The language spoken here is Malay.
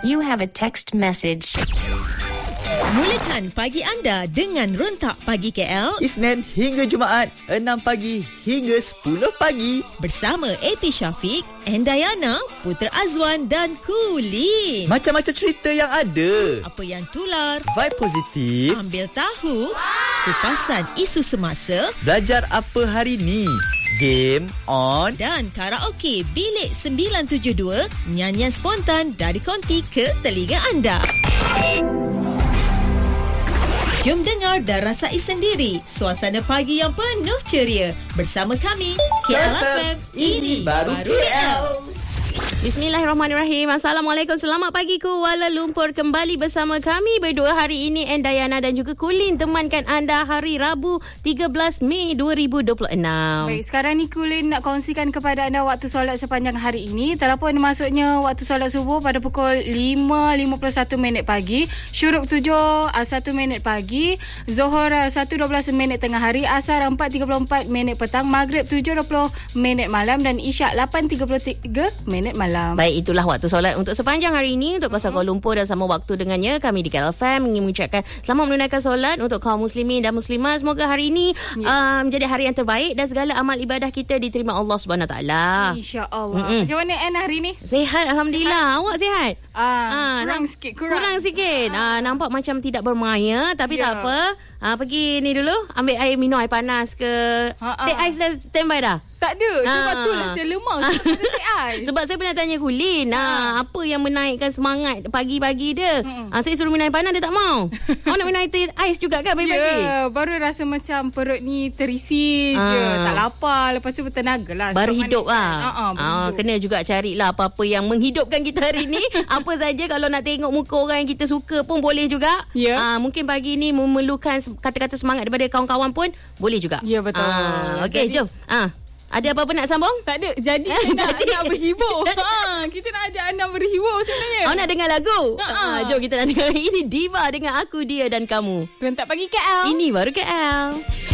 You have a text message. Mulakan pagi anda dengan Rentak Pagi KL Isnin hingga Jumaat 6 pagi hingga 10 pagi bersama AP Syafiq, Endayana, Putra Azwan dan Kulin. Macam-macam cerita yang ada. Apa yang tular, Vibe positif. ambil tahu, kupasan isu semasa Belajar apa hari ni. Game on. dan karaoke Bilik 972, nyanyian spontan dari konti ke telinga anda. Jom dengar dan rasai sendiri suasana pagi yang penuh ceria bersama kami KLFM. Ini baru KL. Bismillahirrahmanirrahim. Assalamualaikum. Selamat pagi Kuala Lumpur. Kembali bersama kami berdua hari ini, Endayana dan juga Kulin, temankan anda hari Rabu 13 Mei 2026. Baik, sekarang ni Kulin nak kongsikan kepada anda waktu solat sepanjang hari ini. Telah pun masuknya waktu solat subuh pada pukul 5.51 pagi, syuruk 7.1 pagi, Zohor 1.12 tengah hari, Asar 4.34 petang, Maghrib 7.20 malam dan Isyak 8.33 malam. Baik, itulah waktu solat untuk sepanjang hari ini untuk kawasan Kuala Lumpur dan sama waktu dengannya. Kami di KLFM ingin mengucapkan selamat menunaikan solat untuk kaum muslimin dan muslimat. Semoga hari ini menjadi hari yang terbaik dan segala amal ibadah kita diterima Allah Subhanahu Taala. InsyaAllah. Macam mana Ann hari ni? Sihat, alhamdulillah. Awak sihat? Kurang sikit. Nampak macam tidak bermaya, tapi tak apa. Pergi ni dulu, ambil air, minum air panas ke. Teh ais dah standby dah? Tak ada. Sebab tu lah saya lemah. Sebab tak ada teh ais. Sebab saya pernah tanya Kulin, apa yang menaikkan semangat pagi-pagi dia? Saya suruh minum air panas, dia tak mau. Awak nak minum air teh ais juga kan pagi-pagi? Ya, baru rasa macam perut ni terisi je. Tak lapar. Lepas tu bertenaga lah. Baru hidup lah. Kena Kena juga carilah apa-apa yang menghidupkan kita hari ni. Apa saja, kalau nak tengok muka orang yang kita suka pun boleh juga. Ya. Mungkin pagi ni memerlukan kata-kata semangat daripada kawan-kawan pun boleh juga. Ya, betul. Okey, jom. Ada apa-apa nak sambung? Tak ada. Jadi nak berhibur. Kita nak ajak anda berhibur sebenarnya. Awak nak dengar lagu? Jom kita nak dengar. Ini Diva dengan Aku, Dia dan Kamu. Rentak Pagi KL. Ini baru KL.